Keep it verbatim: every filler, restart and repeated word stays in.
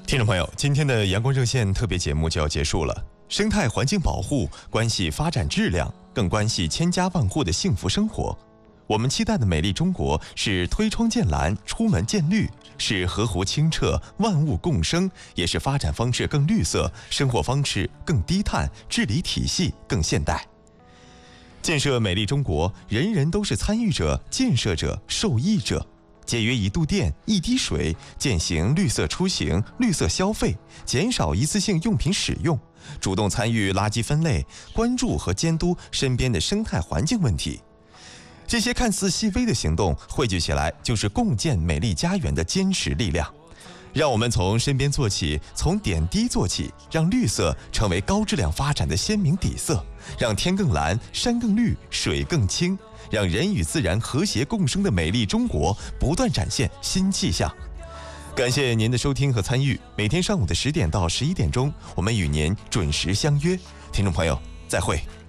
听众朋友，今天的阳光热线特别节目就要结束了。生态环境保护关系发展质量，更关系千家万户的幸福生活。我们期待的美丽中国是推窗见蓝，出门见绿，是河湖清澈，万物共生，也是发展方式更绿色，生活方式更低碳，治理体系更现代。建设美丽中国，人人都是参与者、建设者、受益者。节约一度电、一滴水，践行绿色出行、绿色消费，减少一次性用品使用，主动参与垃圾分类，关注和监督身边的生态环境问题。这些看似细微的行动汇聚起来，就是共建美丽家园的坚实力量。让我们从身边做起，从点滴做起，让绿色成为高质量发展的鲜明底色，让天更蓝，山更绿，水更清，让人与自然和谐共生的美丽中国不断展现新气象。感谢您的收听和参与，每天上午的十点到十一点钟，我们与您准时相约。听众朋友，再会。